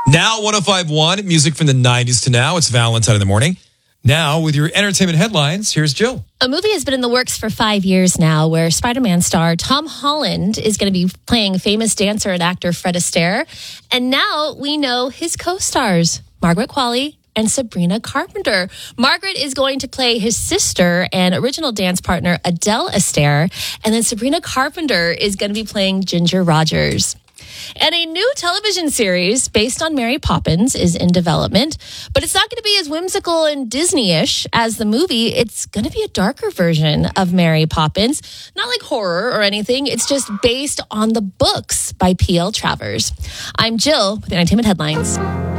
Now 105.1, music from the 90s to now. It's Valentine in the morning. Now with your entertainment headlines, here's Jill. A movie has been in the works for 5 years now where Spider-Man star Tom Holland is going to be playing famous dancer and actor Fred Astaire. And now we know his co-stars, Margaret Qualley and Sabrina Carpenter. Margaret is going to play his sister and original dance partner Adele Astaire. And then Sabrina Carpenter is going to be playing Ginger Rogers. And a new television series based on Mary Poppins is in development, but it's not going to be as whimsical and Disney-ish as the movie. It's going to be a darker version of Mary Poppins, not like horror or anything. It's just based on the books by P.L. Travers. I'm Jill with the Entertainment Headlines.